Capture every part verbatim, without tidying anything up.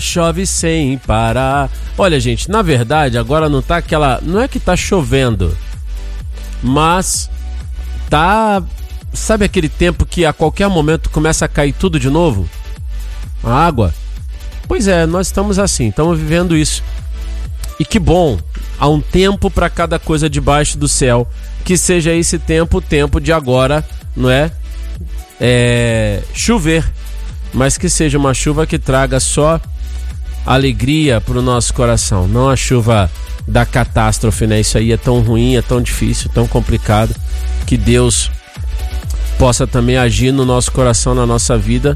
chove sem parar. Olha, gente, na verdade, agora não tá aquela... Não é que tá chovendo, mas tá... Sabe aquele tempo que a qualquer momento começa a cair tudo de novo? A água? Pois é, nós estamos assim, estamos vivendo isso. E que bom, há um tempo para cada coisa debaixo do céu. Que seja esse tempo, o tempo de agora, não é? É... Chover. Mas que seja uma chuva que traga só alegria para o nosso coração. Não a chuva da catástrofe, né? Isso aí é tão ruim, é tão difícil, tão complicado. Que Deus possa também agir no nosso coração, na nossa vida,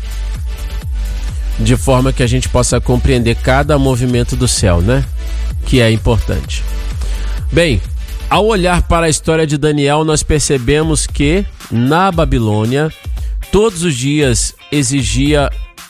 de forma que a gente possa compreender cada movimento do céu, né? Que é importante. Bem, ao olhar para a história de Daniel, nós percebemos que na Babilônia, todos os dias exigia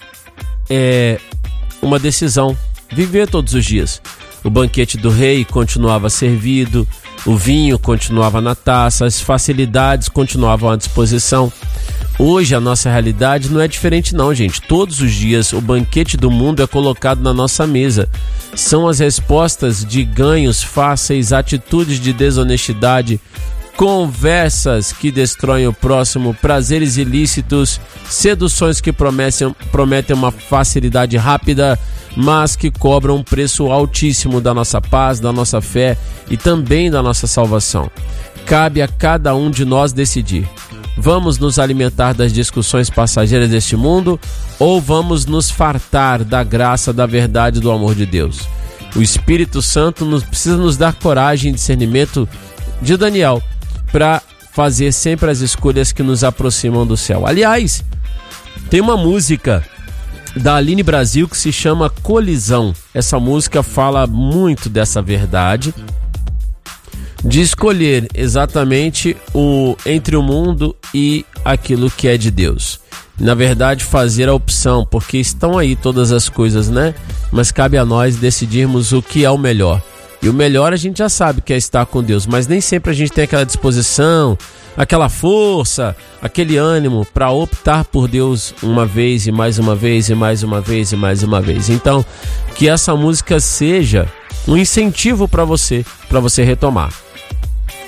é, uma decisão, viver todos os dias. O banquete do rei continuava servido, o vinho continuava na taça, as facilidades continuavam à disposição. Hoje a nossa realidade não é diferente não, gente. Todos os dias o banquete do mundo é colocado na nossa mesa. São as respostas de ganhos fáceis, atitudes de desonestidade, conversas que destroem o próximo, prazeres ilícitos, seduções que prometem, prometem uma facilidade rápida, mas que cobram um preço altíssimo da nossa paz, da nossa fé e também da nossa salvação. Cabe a cada um de nós decidir. Vamos nos alimentar das discussões passageiras deste mundo ou vamos nos fartar da graça, da verdade, do amor de Deus? O Espírito Santo nos, precisa nos dar coragem e discernimento de Daniel para fazer sempre as escolhas que nos aproximam do céu. Aliás, tem uma música da Aline Brasil que se chama Colisão. Essa música fala muito dessa verdade de escolher exatamente o entre o mundo e aquilo que é de Deus. Na verdade, fazer a opção, porque estão aí todas as coisas, né? Mas cabe a nós decidirmos o que é o melhor. E o melhor a gente já sabe que é estar com Deus, mas nem sempre a gente tem aquela disposição, aquela força, aquele ânimo para optar por Deus uma vez e mais uma vez e mais uma vez e mais uma vez. Então, que essa música seja um incentivo para você, para você retomar.